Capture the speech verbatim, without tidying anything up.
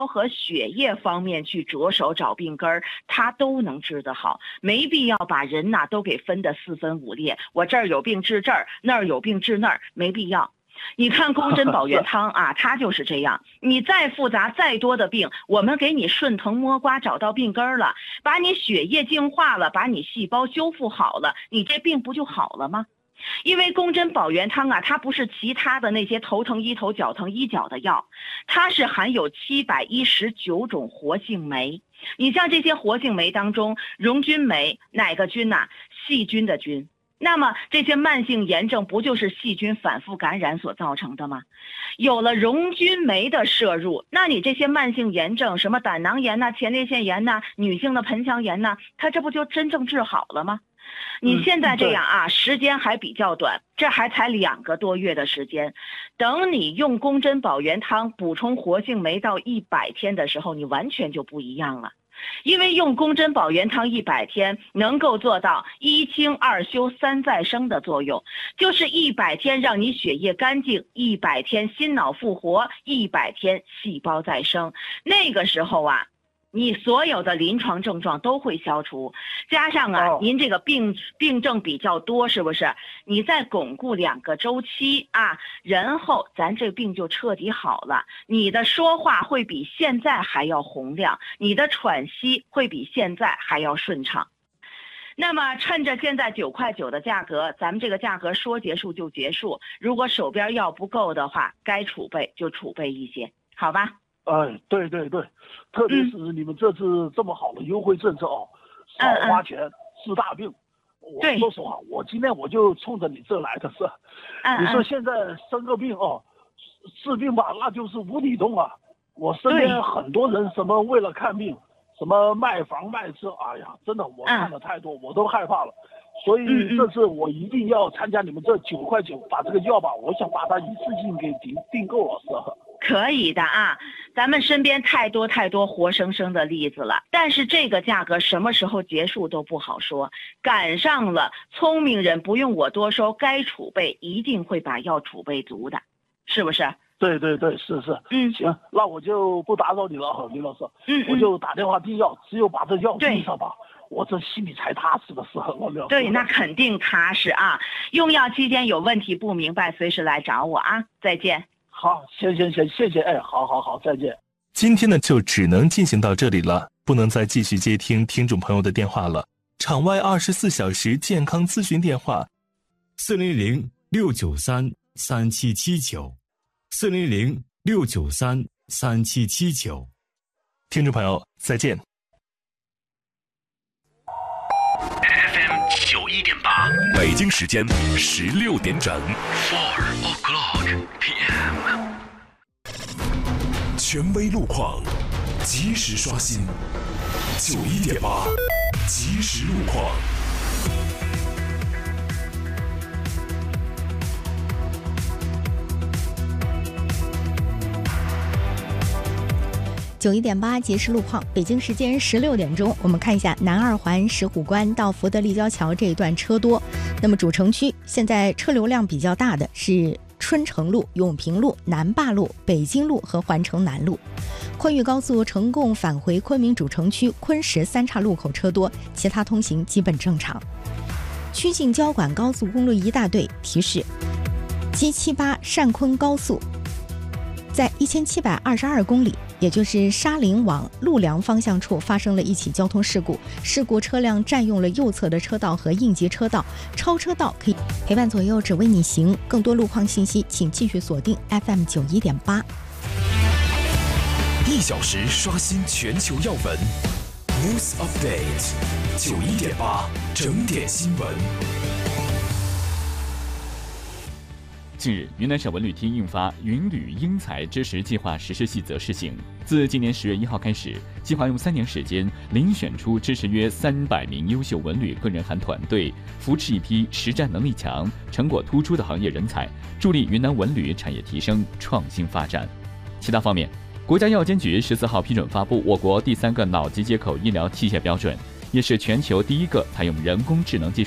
和血液方面去着手找病根儿，它都能治得好，没必要把人呐、啊、都给分得四分五裂。我这儿有病治这儿，那儿有病治那儿，没必要。你看宫针保元汤啊，它就是这样。你再复杂再多的病，我们给你顺藤摸瓜找到病根了，把你血液净化了，把你细胞修复好了，你这病不就好了吗？因为宫针保元汤啊，它不是其他的那些头疼医头脚疼医脚的药，它是含有七百一十九种活性酶。你像这些活性酶当中，溶菌酶哪个菌呐、啊？细菌的菌。那么这些慢性炎症不就是细菌反复感染所造成的吗？有了溶菌酶的摄入，那你这些慢性炎症，什么胆囊炎呐、前列腺炎呐、女性的盆腔炎呐，它这不就真正治好了吗？你现在这样啊，时间还比较短，这还才两个多月的时间。等你用宫针保元汤补充活性酶到一百天的时候，你完全就不一样了。因为用宫针保元汤一百天能够做到一清二修三再生的作用，就是一百天让你血液干净，一百天心脑复活，一百天细胞再生。那个时候啊，你所有的临床症状都会消除，加上啊，您这个病病症比较多，是不是？你再巩固两个周期啊，然后咱这病就彻底好了。你的说话会比现在还要洪亮，你的喘息会比现在还要顺畅。那么趁着现在九块九的价格，咱们这个价格说结束就结束。如果手边药不够的话，该储备就储备一些，好吧？ 哎，对对对，特别是你们这次这么好的优惠政策哦，少花钱治大病。我说实话，我今天我就冲着你这来的是。你说现在生个病哦，治病吧，那就是无底洞啊。我身边很多人什么为了看病，什么卖房卖车，哎呀，真的我看的太多，我都害怕了。所以这次我一定要参加你们这九块九，把这个药吧，我想把它一次性给订订购了，是吧？ 可以的啊，咱们身边太多太多活生生的例子了，但是这个价格什么时候结束都不好说，赶上了聪明人不用我多说，该储备一定会把药储备足的，是不是？ 对对对，是是， 嗯， 行，那我就不打扰你了，李老师， 嗯， 我就打电话订药，只有把这药订上吧，我这心里才踏实的时候了。 对，那肯定踏实啊，用药期间有问题不明白，随时来找我啊，再见。 好，行行行，谢谢，哎，好好好，再见。 今天呢，就只能进行到这里了，不能再继续接听听众朋友的电话了。场外二十四小时健康咨询电话： 四零零六九三三七七九，四零零六九三三七七九。 听众朋友，再见。 F M 九一点八，北京时间十六点整。Four o'clock P M。权威路况，及时刷新。九一点八，及时路况。 九一点八即时路况，北京时间十六点钟，我们看一下南二环石虎关到福德立交桥这一段车多。那么主城区现在车流量比较大的是春城路、永平路、南坝路、北京路和环城南路。昆豫高速成贡返回昆明主城区昆石三岔路口车多，其他通行基本正常。曲靖交管高速公路一大队提示，G 七八汕昆高速在一千七百二十二公里，也就是沙陵往陆良方向处发生了一起交通事故，事故车辆占用了右侧的车道和应急车道，超车道可以陪伴左右，只为你行。更多路况信息，请继续锁定 F M 九一点八。 一小时刷新全球要闻 ，News Update， 九一点八整点新闻。 近日，云南省文旅厅印发《云旅英才支持计划实施细则》试行。自今年十月一号开始，计划用三年时间遴选出支持约三百名优秀文旅个人和团队，扶持一批实战能力强、成果突出的行业人才，助力云南文旅产业提升、创新发展。其他方面，国家药监局十四号批准发布我国第三个脑机接口医疗器械标准，也是全球第一个采用人工智能技术